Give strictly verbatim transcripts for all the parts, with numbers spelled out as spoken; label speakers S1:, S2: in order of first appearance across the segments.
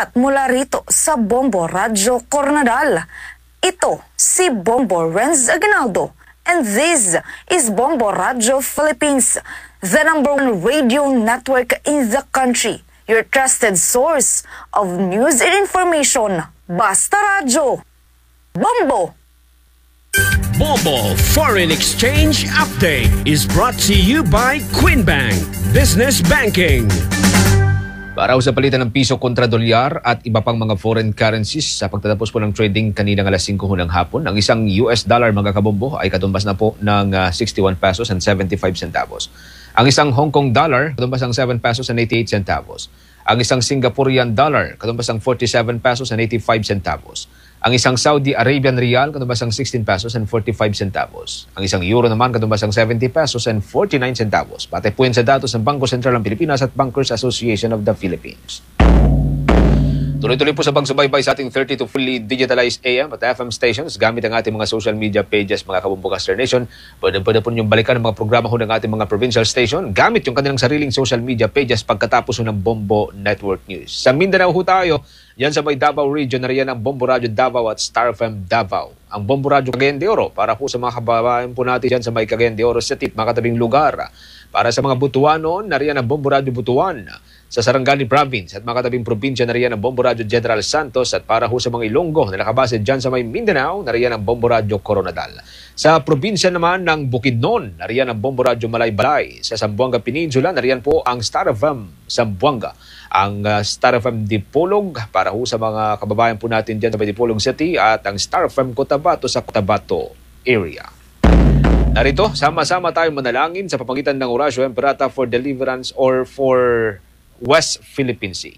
S1: Ulat mula rito sa Bombo Radyo Coronadal. Ito si Bombo Renz Aguinaldo and this is Bombo Radyo Philippines, the number one radio network in the country. Your trusted source of news and information. Basta Radyo. Bombo!
S2: Bombo Foreign Exchange Update is brought to you by Quinbank Business Banking.
S3: Para sa palitan ng piso kontra dolyar at iba pang mga foreign currencies sa pagtatapos po ng trading kaninang alas singko ng hapon, ang isang U S dollar mga kabombo ay katumbas na po ng uh, sixty-one pesos and seventy-five centavos. Ang isang Hong Kong dollar katumbas ng seven pesos and eighty-eight centavos. Ang isang Singaporean dollar katumbas ng forty-seven pesos and eighty-five centavos. Ang isang Saudi Arabian Riyal katumbas ng sixteen pesos and forty-five centavos. Ang isang euro naman katumbas ng seventy pesos and forty-nine centavos. Pati po yan sa datos ng Bangko Sentral ng Pilipinas at Bankers Association of the Philippines. Tuloy-tuloy po sa pagsubaybay sa ating thirty to fully digitalized A M at F M stations gamit ang ating mga social media pages, mga kabombo Caster Nation. Pwede-pwede po niyong balikan ang mga programa ho ng ating mga provincial station gamit yung kanilang sariling social media pages pagkatapos ho ng Bombo Network News. Sa Mindanao ho tayo, yan sa may Davao Region, nariyan ang Bombo Radio Davao at Star F M Davao. Ang Bombo Radio Cagayan de Oro para po sa mga kababayan po natin dyan sa may Cagayan de Oro City, mga katabing lugar. Para sa mga Butuanon, nariyan ang Bombo Radio Butuan. Sa Sarangani Province at mga katabing probinsya, nariyan ang Bombo Radio General Santos. At para ho sa mga Ilonggo na nakabase dyan sa may Mindanao, nariyan ang Bombo Radio Coronadal. Sa probinsya naman ng Bukidnon, nariyan ang Bombo Radio Malaybalay. Sa Zamboanga Peninsula, nariyan po ang Star F M Zamboanga. Ang uh, Star F M Dipolog para ho sa mga kababayan po natin dyan sa may Dipolog City at ang Star F M Cotabato sa Cotabato area. Narito, sama-sama tayong manalangin sa pamagitan ng Orasyo Emperata for Deliverance or for West Philippine Sea.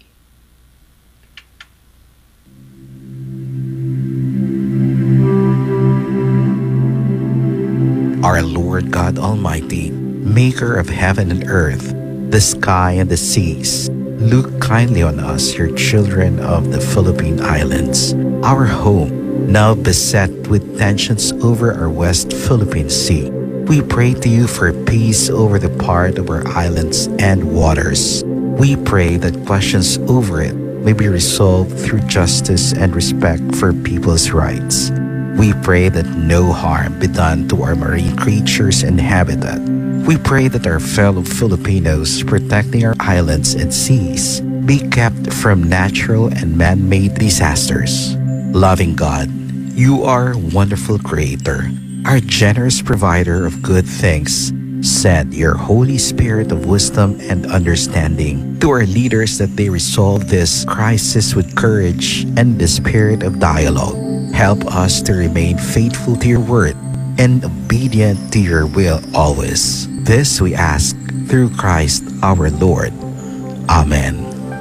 S4: Our Lord God Almighty, maker of heaven and earth, the sky and the seas, look kindly on us, your children of the Philippine Islands, our home, now beset with tensions over our West Philippine Sea. We pray to you for peace over the part of our islands and waters. We pray that questions over it may be resolved through justice and respect for people's rights. We pray that no harm be done to our marine creatures and habitat. We pray that our fellow Filipinos protecting our islands and seas be kept from natural and man-made disasters. Loving God, you are a wonderful creator, our generous provider of good things. Send your Holy Spirit of wisdom and understanding to our leaders that they resolve this crisis with courage and the spirit of dialogue. Help us to remain faithful to your word and obedient to your will always. This we ask through Christ our Lord. Amen.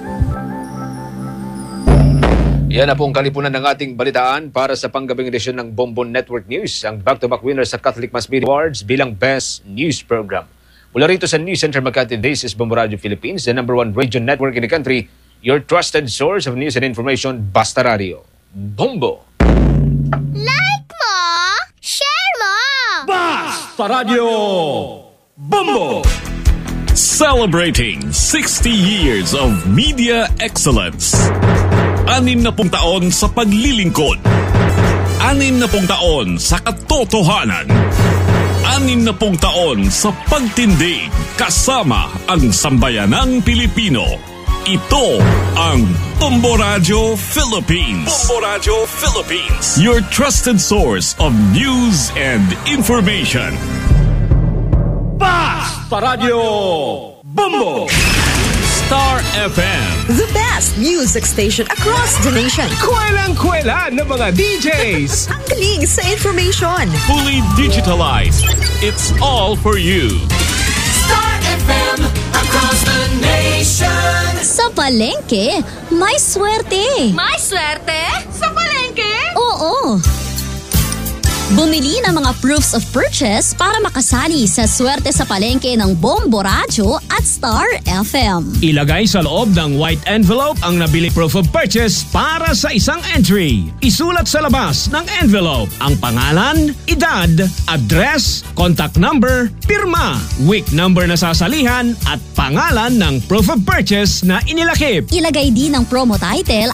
S3: Yan na pong kalipunan ng ating balitaan para sa panggabing edisyon ng Bombo Network News, ang back-to-back winner sa Catholic Mass Media Awards bilang Best News Program. Mula rito sa News Center Makati, this is Bombo Radio Philippines, the number one radio network in the country, your trusted source of news and information, Basta Radio. Bombo!
S5: Like mo! Share mo!
S2: Basta Radio! Bombo! Celebrating sixty years of media excellence. Anim na pung taon sa paglilingkod. Anim na pung taon sa katotohanan. Anim na pung taon sa pagtindig kasama ang sambayanang Pilipino. Ito ang Bombo Radio Philippines. Bombo Radio Philippines. Your trusted source of news and information. Basta Radio Bombo! Star F M.
S6: The best music station across the nation.
S2: Kwelang-kwela ng mga D Js.
S6: Ang galing sa information.
S2: Fully digitalized. It's all for you.
S7: Star F M across the nation.
S5: Sa palengke, may swerte.
S8: May swerte? Sa palengke?
S5: Oo. Bumili ng mga proofs of purchase para makasali sa swerte sa palengke ng Bombo Radio at Star F M.
S2: Ilagay sa loob ng white envelope ang nabili proof of purchase para sa isang entry. Isulat sa labas ng envelope ang pangalan, edad, address, contact number, pirma, week number na sasalihan at pangalan ng proof of purchase na inilakip.
S5: Ilagay din ang promo title